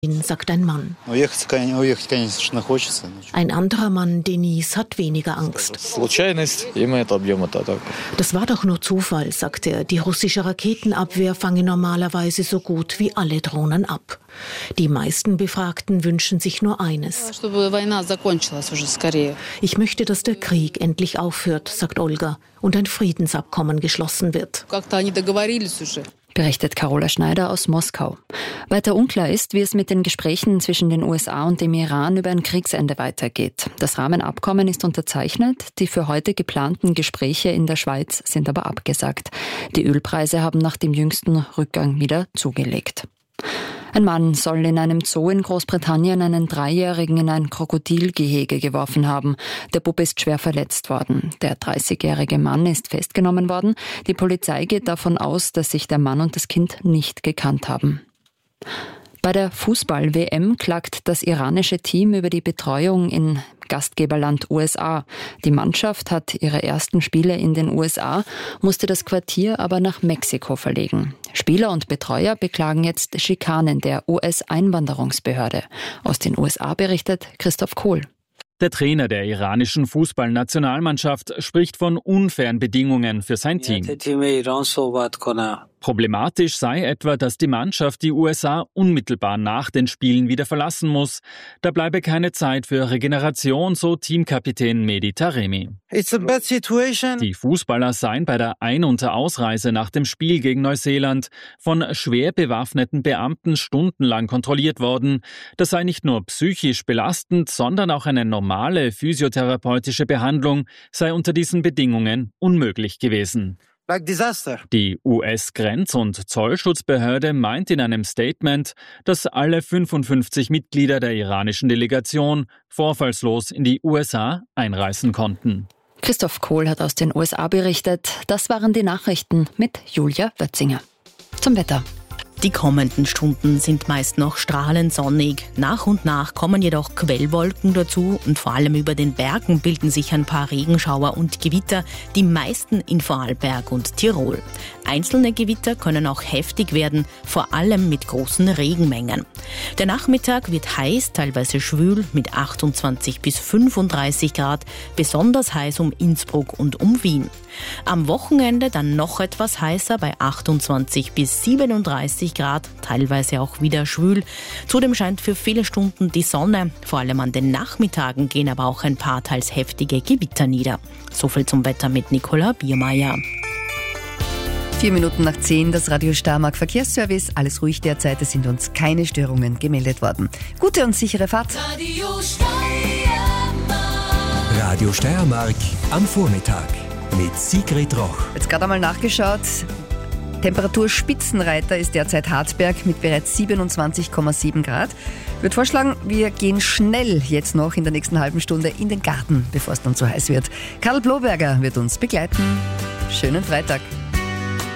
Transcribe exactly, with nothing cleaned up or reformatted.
sagt ein Mann. Ein anderer Mann, Denis, hat weniger Angst. Das war doch nur Zufall, sagt er. Die russische Raketenabwehr fange normalerweise so gut wie alle Drohnen ab. Die meisten Befragten wünschen sich nur eines. Ich möchte, dass der Krieg endlich aufhört, sagt Olga, und ein Friedensabkommen geschlossen wird. Berichtet Carola Schneider aus Moskau. Weiter unklar ist, wie es mit den Gesprächen zwischen den U S A und dem Iran über ein Kriegsende weitergeht. Das Rahmenabkommen ist unterzeichnet, die für heute geplanten Gespräche in der Schweiz sind aber abgesagt. Die Ölpreise haben nach dem jüngsten Rückgang wieder zugelegt. Ein Mann soll in einem Zoo in Großbritannien einen Dreijährigen in ein Krokodilgehege geworfen haben. Der Bub ist schwer verletzt worden. Der dreißigjährige Mann ist festgenommen worden. Die Polizei geht davon aus, dass sich der Mann und das Kind nicht gekannt haben. Bei der Fußball-W M klagt das iranische Team über die Betreuung in Gastgeberland U S A. Die Mannschaft hat ihre ersten Spiele in den U S A, musste das Quartier aber nach Mexiko verlegen. Spieler und Betreuer beklagen jetzt Schikanen der U S-Einwanderungsbehörde. Aus den U S A berichtet Christoph Kohl. Der Trainer der iranischen Fußballnationalmannschaft spricht von unfairen Bedingungen für sein Team. Problematisch sei etwa, dass die Mannschaft die U S A unmittelbar nach den Spielen wieder verlassen muss. Da bleibe keine Zeit für Regeneration, so Teamkapitän Mehdi Taremi. Die Fußballer seien bei der Ein- und Ausreise nach dem Spiel gegen Neuseeland von schwer bewaffneten Beamten stundenlang kontrolliert worden. Das sei nicht nur psychisch belastend, sondern auch eine normale physiotherapeutische Behandlung sei unter diesen Bedingungen unmöglich gewesen. Die U S-Grenz- und Zollschutzbehörde meint in einem Statement, dass alle fünfundfünfzig Mitglieder der iranischen Delegation vorfallslos in die U S A einreisen konnten. Christoph Kohl hat aus den U S A berichtet. Das waren die Nachrichten mit Julia Wötzinger. Zum Wetter. Die kommenden Stunden sind meist noch strahlend sonnig. Nach und nach kommen jedoch Quellwolken dazu und vor allem über den Bergen bilden sich ein paar Regenschauer und Gewitter, die meisten in Vorarlberg und Tirol. Einzelne Gewitter können auch heftig werden, vor allem mit großen Regenmengen. Der Nachmittag wird heiß, teilweise schwül mit achtundzwanzig bis fünfunddreißig Grad, besonders heiß um Innsbruck und um Wien. Am Wochenende dann noch etwas heißer bei achtundzwanzig bis siebenunddreißig Grad, teilweise auch wieder schwül. Zudem scheint für viele Stunden die Sonne. Vor allem an den Nachmittagen gehen aber auch ein paar teils heftige Gewitter nieder. Soviel zum Wetter mit Nicola Biermeier. Vier Minuten nach zehn, das Radio Steiermark Verkehrsservice. Alles ruhig derzeit, es sind uns keine Störungen gemeldet worden. Gute und sichere Fahrt. Radio Steiermark. Radio Steiermark am Vormittag mit Sigrid Roch. Jetzt gerade einmal nachgeschaut. Temperaturspitzenreiter ist derzeit Harzberg mit bereits siebenundzwanzig Komma sieben Grad. Ich würde vorschlagen, wir gehen schnell jetzt noch in der nächsten halben Stunde in den Garten, bevor es dann zu heiß wird. Karl Bloberger wird uns begleiten. Schönen Freitag.